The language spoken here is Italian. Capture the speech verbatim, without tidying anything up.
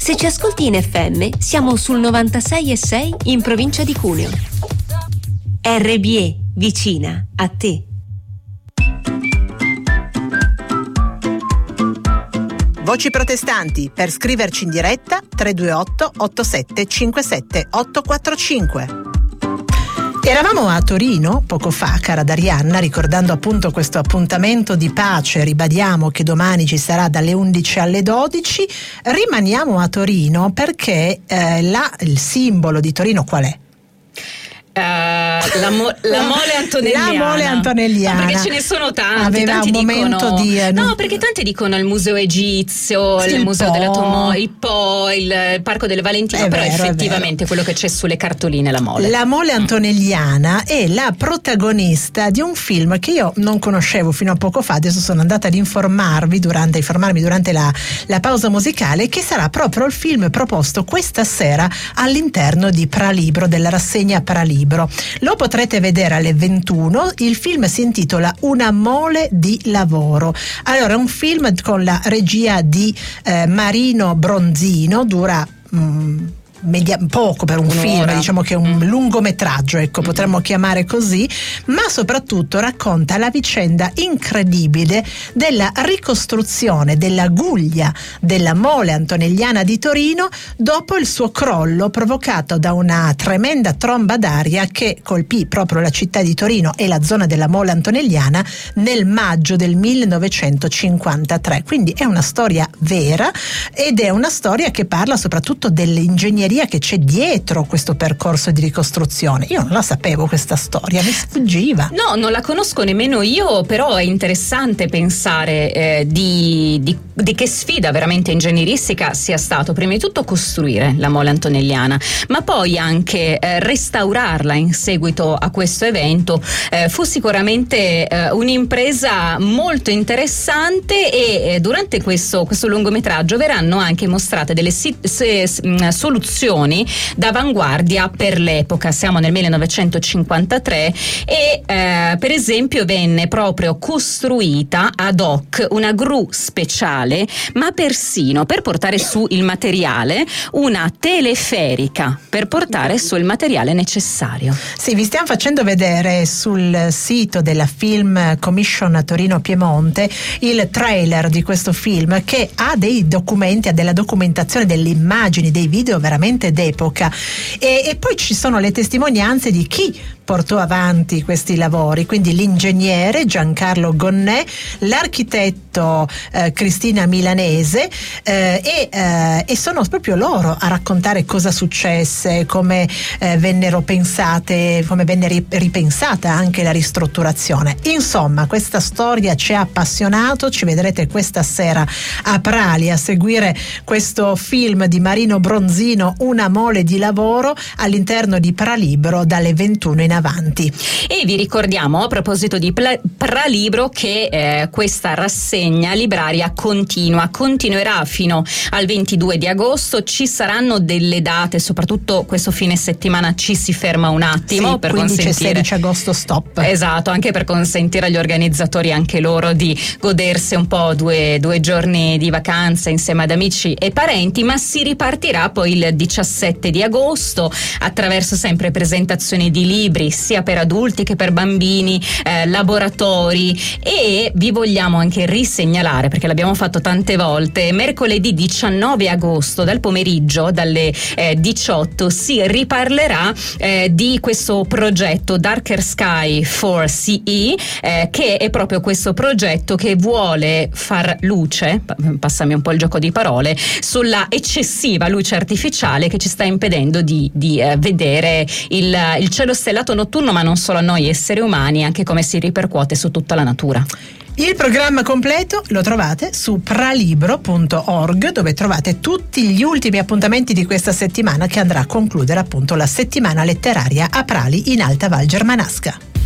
Se ci ascolti in F M, siamo sul novantasei e sei in provincia di Cuneo. R B E, vicina a te. Voci protestanti, per scriverci in diretta tre due otto otto sette cinque sette otto quattro cinque. Eravamo a Torino poco fa, cara Darianna, ricordando appunto questo appuntamento di pace. Ribadiamo che domani ci sarà dalle undici alle dodici. Rimaniamo a Torino perché eh, la, il simbolo di Torino qual è? Uh, la, mo- la mole antonelliana. La mole antonelliana. No, perché ce ne sono tanti. Aveva tanti un momento dicono, di eh, no, perché tanti dicono il museo egizio, sì, il museo della Tomo, il Po, il, il parco delle Valentine, però vero, effettivamente quello che c'è sulle cartoline è la mole. La mole antonelliana è la protagonista di un film che io non conoscevo fino a poco fa. Adesso sono andata ad informarvi durante, informarmi durante la, la pausa musicale, che sarà proprio il film proposto questa sera all'interno di Pralibro, della rassegna Pralibro. Lo potrete vedere alle ventuno. Il film si intitola Una mole di lavoro. Allora, è un film con la regia di eh, Marino Bronzino, dura mm, Media, poco per un Un'ora. film, diciamo che è un mm. lungometraggio, ecco, mm. potremmo chiamare così, ma soprattutto racconta la vicenda incredibile della ricostruzione della guglia della mole antonelliana di Torino dopo il suo crollo provocato da una tremenda tromba d'aria che colpì proprio la città di Torino e la zona della mole antonelliana nel maggio del millenovecentocinquantatré. Quindi è una storia vera ed è una storia che parla soprattutto dell'ingegneria che c'è dietro questo percorso di ricostruzione. Io non la sapevo questa storia, mi sfuggiva. No, non la conosco nemmeno io, però è interessante pensare eh, di, di, di che sfida veramente ingegneristica sia stato prima di tutto costruire la mole antonelliana, ma poi anche eh, restaurarla in seguito a questo evento. Eh, fu sicuramente eh, un'impresa molto interessante e eh, durante questo, questo lungometraggio verranno anche mostrate delle si, se, soluzioni d'avanguardia per l'epoca. Siamo nel millenovecentocinquantatré e eh, per esempio venne proprio costruita ad hoc una gru speciale, ma persino per portare su il materiale una teleferica per portare su il materiale necessario. Sì, vi stiamo facendo vedere sul sito della Film Commission Torino Piemonte il trailer di questo film, che ha dei documenti, ha della documentazione, delle immagini, dei video veramente d'epoca, e, e poi ci sono le testimonianze di chi portò avanti questi lavori, quindi l'ingegnere Giancarlo Gonnet, l'architetto eh, Cristina Milanese eh, e, eh, e sono proprio loro a raccontare cosa successe, come eh, vennero pensate, come venne ripensata anche la ristrutturazione. Insomma, questa storia ci ha appassionato. Ci vedrete questa sera a Prali a seguire questo film di Marino Bronzino, Una mole di lavoro, all'interno di Pralibro dalle ventuno in avanti. E vi ricordiamo a proposito di Pla- Pralibro che eh, questa rassegna libraria continua, continuerà fino al ventidue di agosto. Ci saranno delle date, soprattutto questo fine settimana ci si ferma un attimo, sì, per quindici consentire e sedici agosto stop. Esatto, anche per consentire agli organizzatori anche loro di godersi un po' due, due giorni di vacanza insieme ad amici e parenti, ma si ripartirà poi il diciassette di agosto attraverso sempre presentazioni di libri sia per adulti che per bambini, eh, laboratori, e vi vogliamo anche risegnalare, perché l'abbiamo fatto tante volte, mercoledì diciannove agosto dal pomeriggio dalle eh, diciotto si riparlerà eh, di questo progetto Darker Sky for C E, eh, che è proprio questo progetto che vuole far luce, passami un po' il gioco di parole, sulla eccessiva luce artificiale che ci sta impedendo di, di eh, vedere il, il cielo stellato notturno, ma non solo a noi esseri umani, anche come si ripercuote su tutta la natura. Il programma completo lo trovate su pralibro punto org, dove trovate tutti gli ultimi appuntamenti di questa settimana, che andrà a concludere appunto la settimana letteraria a Prali in Alta Val Germanasca.